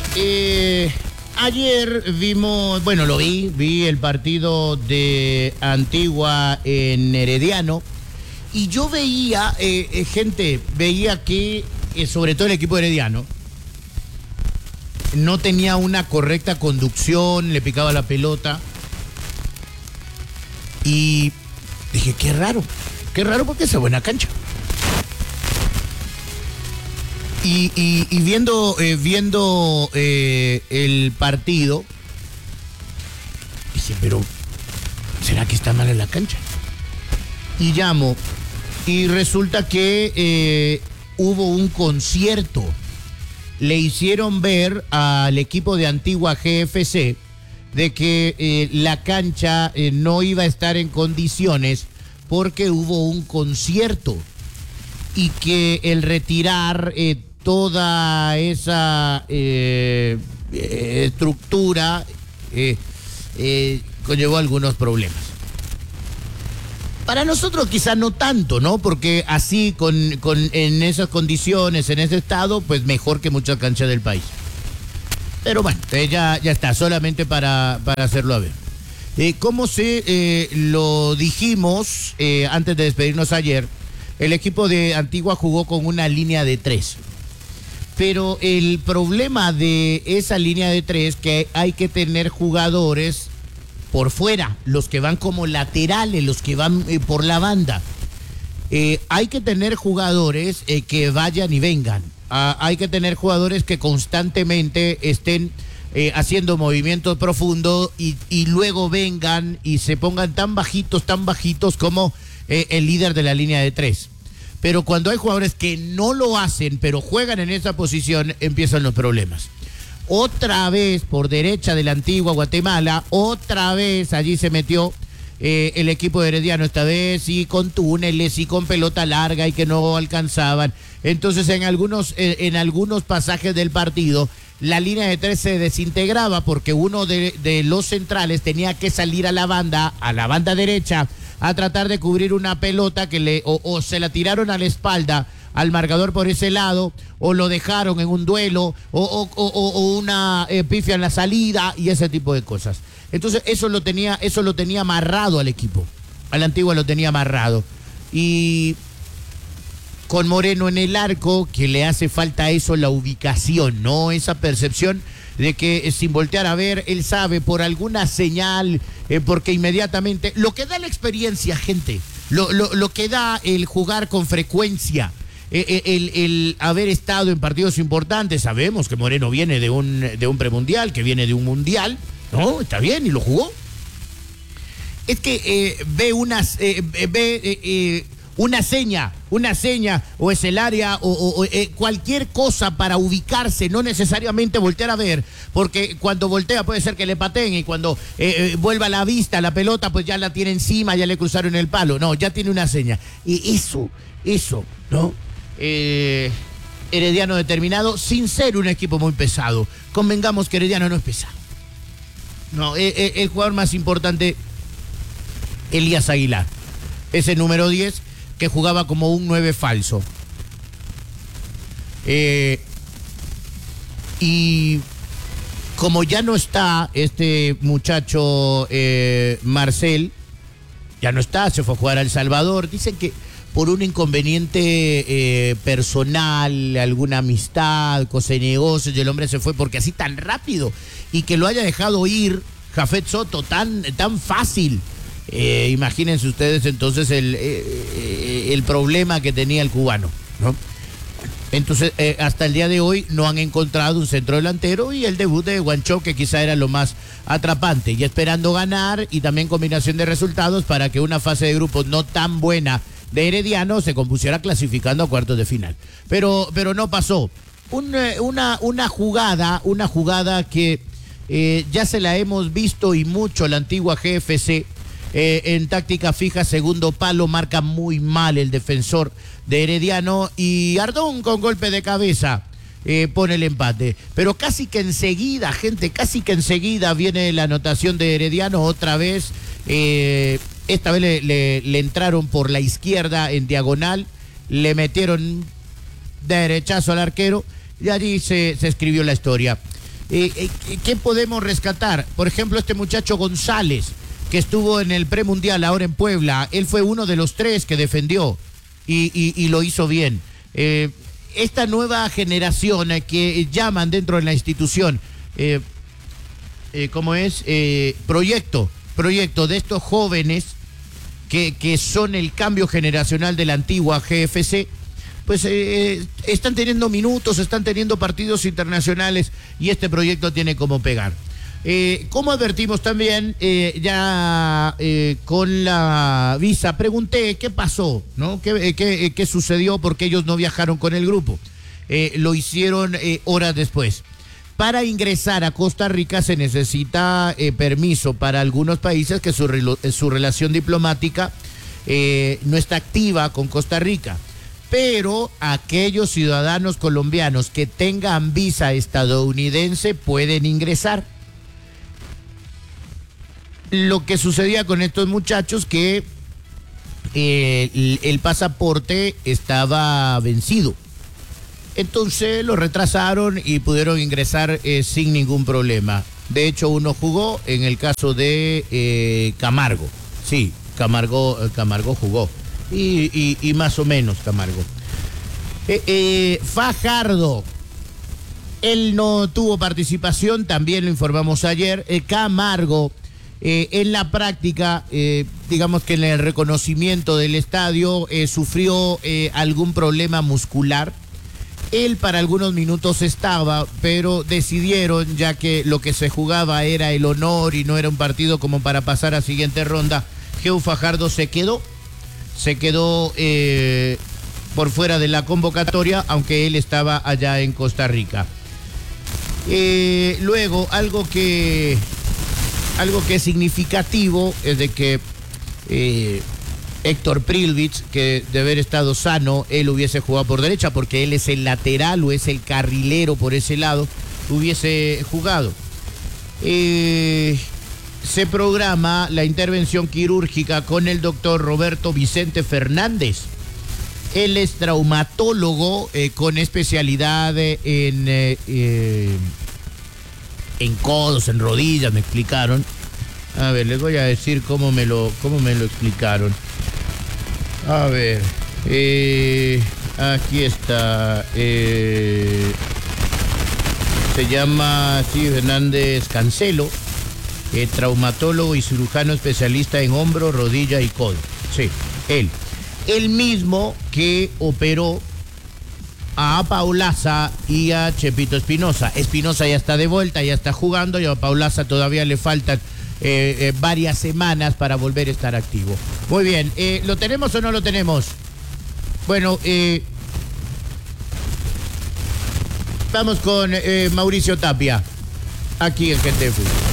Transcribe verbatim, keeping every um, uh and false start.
Eh, ayer vimos, bueno, lo vi, vi el partido de Antigua en Herediano y yo veía, eh, eh, gente, veía que, eh, sobre todo el equipo herediano, no tenía una correcta conducción, le picaba la pelota y dije, qué raro, qué raro porque es buena cancha. Y, y, y viendo, eh, viendo eh, el partido, dije, pero ¿será que está mal en la cancha? Y llamo, y resulta que eh, hubo un concierto. Le hicieron ver al equipo de Antigua G F C de que eh, la cancha eh, no iba a estar en condiciones porque hubo un concierto y que el retirar eh, toda esa eh, eh, estructura eh, eh, conllevó algunos problemas. Para nosotros quizá no tanto, ¿no? Porque así, con, con, en esas condiciones, en ese estado, pues mejor que muchas canchas del país. Pero bueno, eh, ya, ya está, solamente para, para hacerlo a ver. Eh, como se eh, lo dijimos eh, antes de despedirnos ayer, el equipo de Antigua jugó con una línea de tres. Pero el problema de esa línea de tres, que hay que tener jugadores por fuera, los que van como laterales, los que van eh, por la banda. Eh, hay que tener jugadores eh, que vayan y vengan. Ah, hay que tener jugadores que constantemente estén eh, haciendo movimientos profundos y, y luego vengan y se pongan tan bajitos, tan bajitos como eh, el líder de la línea de tres. Pero cuando hay jugadores que no lo hacen, pero juegan en esa posición, empiezan los problemas. Otra vez por derecha de la Antigua Guatemala, otra vez allí se metió eh, el equipo de Herediano, esta vez y con túneles y con pelota larga y que no alcanzaban. Entonces en algunos, eh, en algunos pasajes del partido la línea de tres se desintegraba porque uno de, de los centrales tenía que salir a la banda, a la banda derecha, a tratar de cubrir una pelota que le o, o se la tiraron a la espalda al marcador por ese lado, o lo dejaron en un duelo, o, o, o, o una eh, pifia en la salida y ese tipo de cosas. Entonces eso lo tenía, eso lo tenía amarrado al equipo, al Antigua lo tenía amarrado. Y con Moreno en el arco, que le hace falta eso, la ubicación, ¿no? Esa percepción de que eh, sin voltear a ver, él sabe por alguna señal, eh, porque inmediatamente, lo que da la experiencia, gente, lo, lo, lo que da el jugar con frecuencia, El, el, el haber estado en partidos importantes. Sabemos que Moreno viene de un, de un premundial, que viene de un mundial, ¿no? Está bien, y lo jugó. Es que eh, ve, unas, eh, ve eh, eh, una seña, una seña, o es el área, o, o, o eh, cualquier cosa para ubicarse, no necesariamente voltear a ver, porque cuando voltea puede ser que le pateen y cuando eh, eh, vuelva a la vista la pelota, pues ya la tiene encima, ya le cruzaron el palo. No, ya tiene una seña. Y eso, eso, ¿no? Eh, Herediano determinado, sin ser un equipo muy pesado. Convengamos que Herediano no es pesado. No, eh, eh, el jugador más importante, Elías Aguilar, ese número diez que jugaba como un nueve falso. Eh, y como ya no está este muchacho eh, Marcel, ya no está, se fue a jugar a El Salvador. Dicen que por un inconveniente eh, personal, alguna amistad, cosa de negocios, y el hombre se fue porque así tan rápido, y que lo haya dejado ir Jafet Soto tan, tan fácil. Eh, imagínense ustedes entonces el, eh, el problema que tenía el cubano, ¿no? Entonces, eh, hasta el día de hoy no han encontrado un centro delantero, y el debut de Guancho, que quizá era lo más atrapante, y esperando ganar y también combinación de resultados para que una fase de grupos no tan buena de Herediano se compusiera clasificando a cuartos de final. Pero, pero no pasó. Un, una, una jugada, una jugada que eh, ya se la hemos visto y mucho la Antigua G F C. Eh, en táctica fija, segundo palo, marca muy mal el defensor de Herediano, y Ardón con golpe de cabeza eh, pone el empate. Pero casi que enseguida, gente, casi que enseguida viene la anotación de Herediano otra vez. Eh, esta vez le, le, le entraron por la izquierda en diagonal, le metieron derechazo al arquero y allí se, se escribió la historia. Eh, eh, ¿Qué podemos rescatar? Por ejemplo, este muchacho González, que estuvo en el premundial ahora en Puebla, él fue uno de los tres que defendió y, y, y lo hizo bien. Eh, esta nueva generación eh, que llaman dentro de la institución, eh, eh, ¿cómo es? Eh, proyecto, proyecto de estos jóvenes que, que son el cambio generacional de la antigua G F C, pues eh, están teniendo minutos, están teniendo partidos internacionales y este proyecto tiene como pegar. Eh, como advertimos también, eh, ya eh, con la visa, pregunté qué pasó, ¿no? ¿Qué, qué, qué sucedió? Porque ellos no viajaron con el grupo. Eh, lo hicieron eh, horas después. Para ingresar a Costa Rica se necesita eh, permiso para algunos países que su, su relación diplomática eh, no está activa con Costa Rica. Pero aquellos ciudadanos colombianos que tengan visa estadounidense pueden ingresar. Lo que sucedía con estos muchachos que eh, el, el pasaporte estaba vencido. Entonces lo retrasaron y pudieron ingresar eh, sin ningún problema. De hecho, uno jugó en el caso de eh, Camargo. Sí, Camargo, Camargo jugó. Y, y, y más o menos Camargo. Eh, eh, Fajardo, él no tuvo participación, también lo informamos ayer. Eh, Camargo, eh, en la práctica, eh, digamos que en el reconocimiento del estadio, eh, sufrió eh, algún problema muscular. Él para algunos minutos estaba, pero decidieron, ya que lo que se jugaba era el honor y no era un partido como para pasar a siguiente ronda, Geu Fajardo se quedó. Se quedó eh, por fuera de la convocatoria, aunque él estaba allá en Costa Rica. Eh, luego, algo que, algo que es significativo es de que eh, Héctor Prilvich, que de haber estado sano, él hubiese jugado por derecha, porque él es el lateral o es el carrilero por ese lado, hubiese jugado. Eh... Se programa la intervención quirúrgica con el doctor Roberto Vicente Fernández. Él es traumatólogo eh, con especialidad en, eh, eh, en codos, en rodillas, me explicaron. A ver, les voy a decir cómo me lo, cómo me lo explicaron. A ver, eh, aquí está. Eh, se llama sí, Fernández Cancelo. Eh, traumatólogo y cirujano especialista en hombro, rodilla y codo. Sí, él. Él mismo que operó a Paulaza y a Chepito Espinosa. Espinosa ya está de vuelta, ya está jugando, y a Paulaza todavía le faltan eh, eh, varias semanas para volver a estar activo. Muy bien, eh, ¿lo tenemos o no lo tenemos? Bueno, eh, vamos con eh, Mauricio Tapia, aquí en Gente de Fútbol.